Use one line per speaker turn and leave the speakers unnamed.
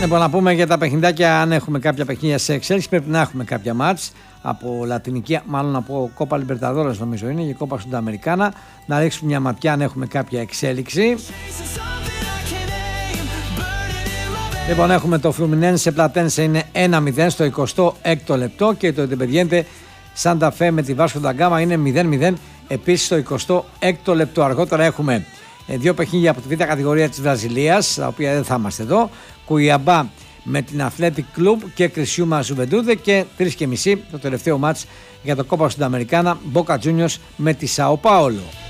Λοιπόν, να πούμε για τα παιχνιδάκια, αν έχουμε κάποια παιχνίδια σε εξέλιξη, πρέπει να έχουμε κάποια μάτς από Λατινική, μάλλον από Κόπα Λιμπερταδόρες νομίζω είναι, και Κόπα Σουνταμερικάνα. Να ρίξουμε μια ματιά αν έχουμε κάποια εξέλιξη. Λοιπόν, έχουμε το Φλουμινένσε Πλατένσε είναι 1-0 στο 26ο λεπτό και το Independiente Santa Fe με τη Βάσκο ντα Γκάμα είναι 0-0 επίσης στο 26ο λεπτό. Αργότερα έχουμε δύο παιχνίδια από τη β' κατηγορία της Βραζιλίας, τα οποία δεν θα είμαστε εδώ. Κουιαμπά με την Athletic Club και Κρισιούμα Ζουβεντούδε, και 3:30 το τελευταίο μάτς για το Κόπα Σουνταμερικάνα, Boca Juniors με τη Σάο Πάολο.